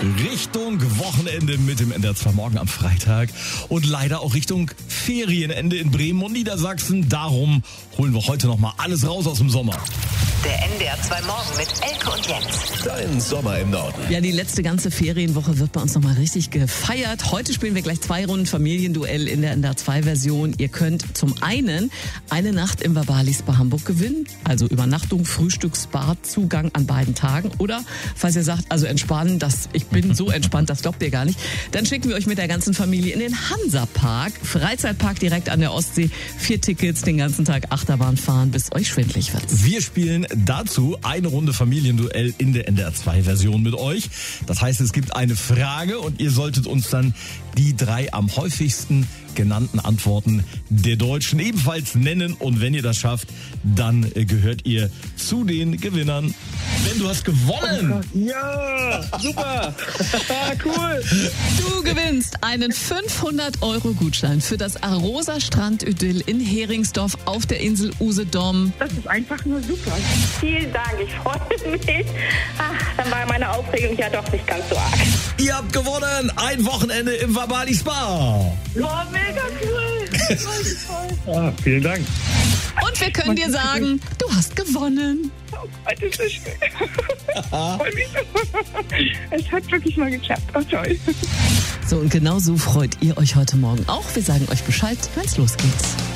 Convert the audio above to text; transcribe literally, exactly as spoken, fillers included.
Richtung Wochenende mit dem N D R zwei Morgen am Freitag und leider auch Richtung Ferienende in Bremen und Niedersachsen. Darum holen wir heute nochmal alles raus aus dem Sommer. Der N D R zwei Morgen mit Elke und Jens. Dein Sommer im Norden. Ja, die letzte ganze Ferienwoche wird bei uns nochmal richtig gefeiert. Heute spielen wir gleich zwei Runden Familienduell in der N D R zwei Version. Ihr könnt zum einen eine Nacht im Verbalis bei Hamburg gewinnen. Also Übernachtung, Frühstücksbar, Zugang an beiden Tagen. Oder falls ihr sagt, also entspannen, das, ich bin so entspannt, das glaubt ihr gar nicht. Dann schicken wir euch mit der ganzen Familie in den Hansapark. Freizeitpark direkt an der Ostsee. Vier Tickets, den ganzen Tag Achterbahn fahren, bis euch schwindelig wird. Wir spielen dazu eine Runde Familienduell in der N D R zwei Version mit euch. Das heißt, es gibt eine Frage und ihr solltet uns dann die drei am häufigsten genannten Antworten der Deutschen ebenfalls nennen. Und wenn ihr das schafft, dann gehört ihr zu den Gewinnern. Denn du hast gewonnen! Ja, super! Cool! Du gewinnst einen fünfhundert Euro Gutschein für das Arosa Strand-Idyll in Heringsdorf auf der Insel Usedom. Das ist einfach nur super. Vielen Dank, ich freue mich. Ach, dann war meine Aufregung ja doch nicht ganz so arg. Ihr habt gewonnen! Ein Wochenende im Verbalis Spa! Oh, mega cool! Ah, vielen Dank. Und wir können dir sagen, du hast gewonnen. Oh Gott, das ist schön. Freue mich so. Es hat wirklich mal geklappt. Oh, toll. So, und genau so freut ihr euch heute Morgen auch. Wir sagen euch Bescheid, wenn's losgeht.